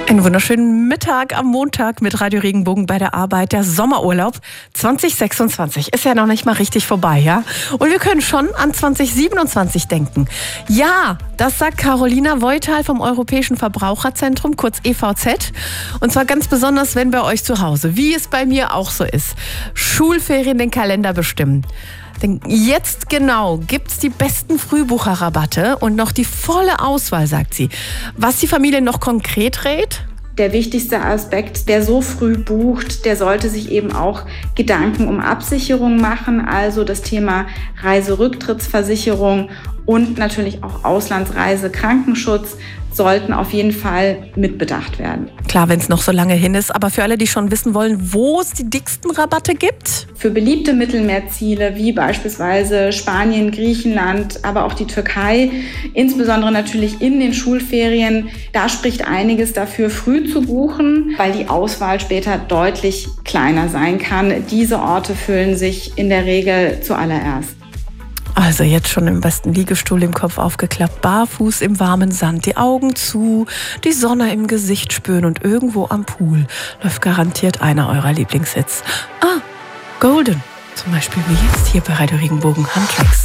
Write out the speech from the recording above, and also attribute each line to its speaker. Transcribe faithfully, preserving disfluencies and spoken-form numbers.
Speaker 1: Einen wunderschönen Mittag am Montag mit Radio Regenbogen bei der Arbeit. Der Sommerurlaub zwanzig sechsundzwanzig ist ja noch nicht mal richtig vorbei, ja? Und wir können schon an zwanzig siebenundzwanzig denken. Ja, das sagt Carolina Voital vom Europäischen Verbraucherzentrum, kurz E V Z. Und zwar ganz besonders, wenn bei euch zu Hause, wie es bei mir auch so ist, Schulferien den Kalender bestimmen. Denn jetzt genau gibt's die besten Frühbucherrabatte und noch die volle Auswahl, sagt sie. Was die Familie noch konkret rät?
Speaker 2: Der wichtigste Aspekt, wer so früh bucht, der sollte sich eben auch Gedanken um Absicherung machen, also das Thema Reiserücktrittsversicherung und natürlich auch Auslandsreise, Krankenschutz sollten auf jeden Fall mitbedacht werden.
Speaker 1: Klar, wenn es noch so lange hin ist, aber für alle, die schon wissen wollen, wo es die dicksten Rabatte gibt?
Speaker 2: Für beliebte Mittelmeerziele wie beispielsweise Spanien, Griechenland, aber auch die Türkei, insbesondere natürlich in den Schulferien, da spricht einiges dafür, früh zu buchen, weil die Auswahl später deutlich kleiner sein kann. Diese Orte füllen sich in der Regel zuallererst.
Speaker 1: Also jetzt schon im besten Liegestuhl im Kopf aufgeklappt, barfuß im warmen Sand, die Augen zu, die Sonne im Gesicht spüren und irgendwo am Pool läuft garantiert einer eurer Lieblingshits. Ah, Golden, zum Beispiel wie jetzt hier bei Radio Regenbogen Handtracks.